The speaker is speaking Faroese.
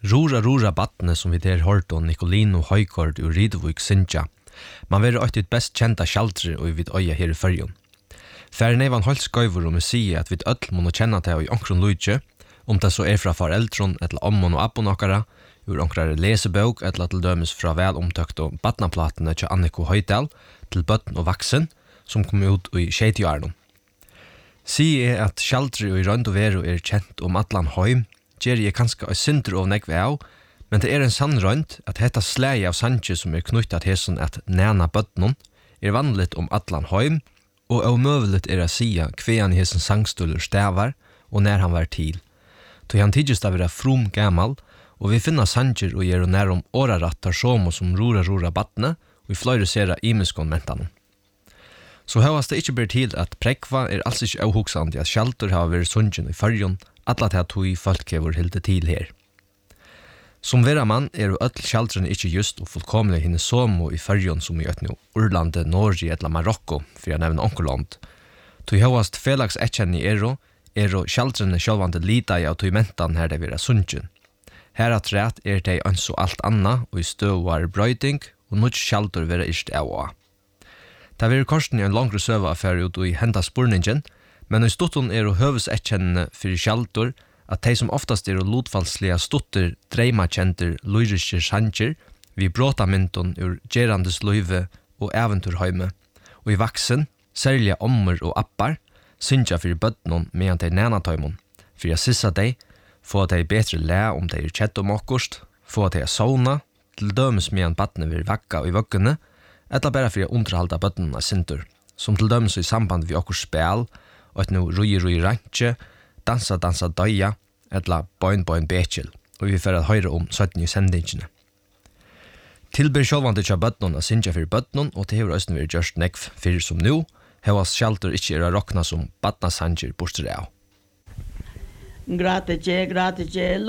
Rora battene som vi der hørte om Nicolino Højgaard og Ridvik Sintja. Man vil ha et best kjenta skjaldre og vi vet øya her i Førjun. Færen er helt skøyver om å si at vi øll må kjenne til i onkron lujtje, om det så er fra foreldron, eller ammon og abbon okkara, ur onkrar lesebøk, eller til dømes fra velomtøkt og batnaplatene til Anniko Høydal, til bøtten og vaksen, som kom ut i 60-årene. Sier er at skjaldre og i rønd og vero er kjent om atlan høym, gjer jeg kanskje ei synder av nekve av, men det er en sann rønd at hetta slæg av sanje som er knyttet til hesson at næna bøtnon er vanligt om atlan høym, og omøveligt er å sia hvean i hesson sangstuller stavar og nær han var til. Tog han tidligst av være from gammal, og vi finner sanger og gjør nær om årarattar som rora battene, og vi fløyre sera imeskon mentan. Så høyast det ikke blir til at prekva er alls ikke avhoksande at skjaldur har vært sungen i Førjun, atla til at hui folk hever hilde til her. Som vera mann er jo öll skjaldrene ikke just og fullkomlig hinne somo i Førjun som i øtno Urlande, Norge eller Marokko, for jeg nevner onkerland. Tog høyast felags etkjenni er skjaldrene sjálvande lita av tog mentan her det vera sungen. Her at rett er det ans og alt anna, og i støvar brøyding, og nudj skjaldur vera ist av. Det er korsen i en langre søva affære ut i henda spurningen, men i stutten er høves etkjennende for skjaldur at de som oftast er lodfallslige stutter, dreimakjenter, lyriske sanger, vi bråta mynton ur gerandes løyve og eventyrhøyme, og i vaksen, særlige ommer og appar, synsja for bøtnon medan de nænatøymon, for jeg sissa dei, få de betre læ om de er kjett om okkurst, få de sovna, til dømes medan battene vil vakka i vøkkene, eller bare for å underhalda bøtnene sintur, som til dømes i samband vi okkur spel, og et no rui rantje, dansa døya, eller boin bekjel, og vi får høyre om 17 i sendingene. Tilber sjálvande tja bøtnon a sinja fyrir bøtnon, og til hever østen vi gjørst nekv fyrir som nu, hevas skjaldur ikkje er a rokna som batna sanger borster av. Grazie,